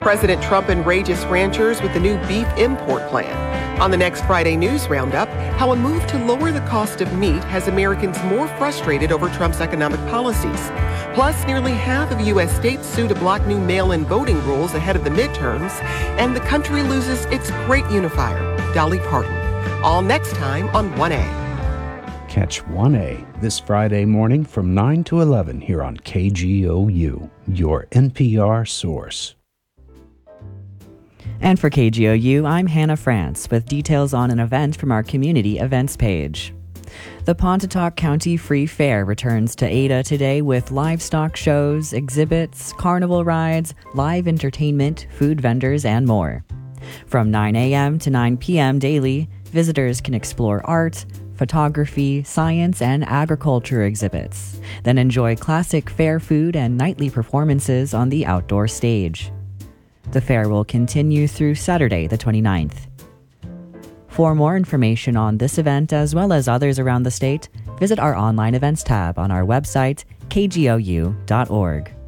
President Trump enrages ranchers with the new beef import plan. On the next Friday News Roundup, how a move to lower the cost of meat has Americans more frustrated over Trump's economic policies. Plus, nearly half of U.S. states sue to block new mail-in voting rules ahead of the midterms, and the country loses its great unifier, Dolly Parton. All next time on 1A. Catch 1A this Friday morning from 9 to 11 here on KGOU, your NPR source. And for KGOU, I'm Hannah France with details on an event from our community events page. The Pontotoc County Free Fair returns to Ada today with livestock shows, exhibits, carnival rides, live entertainment, food vendors, and more. From 9 a.m. to 9 p.m. daily, visitors can explore art, photography, science, and agriculture exhibits, then enjoy classic fair food and nightly performances on the outdoor stage. The fair will continue through Saturday, the 29th. For more information on this event as well as others around the state, visit our online events tab on our website, kgou.org.